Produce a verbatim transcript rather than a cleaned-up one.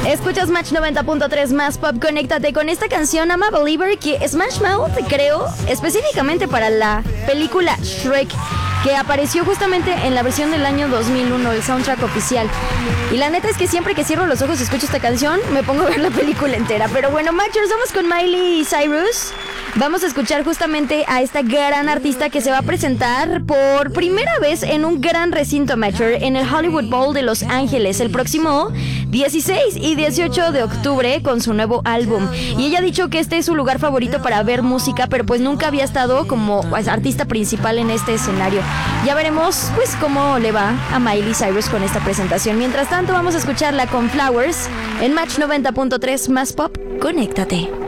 Escuchas Match noventa punto tres más pop. Conéctate con esta canción I'm a Believer, que Smash Mouth creó específicamente para la película Shrek, que apareció justamente en la versión del año dos mil uno, el soundtrack oficial. Y la neta es que siempre que cierro los ojos y escucho esta canción, me pongo a ver la película entera. Pero bueno, Matchers, vamos con Miley Cyrus. Vamos a escuchar justamente a esta gran artista que se va a presentar por primera vez en un gran recinto Matcher, en el Hollywood Bowl de Los Ángeles, el próximo dieciséis y dieciocho de octubre, con su nuevo álbum. Y ella ha dicho que este es su lugar favorito para ver música, pero pues nunca había estado como pues, artista principal en este escenario. Ya veremos pues cómo le va a Miley Cyrus con esta presentación. Mientras tanto, vamos a escucharla con Flowers en Match noventa punto tres más pop. Conéctate.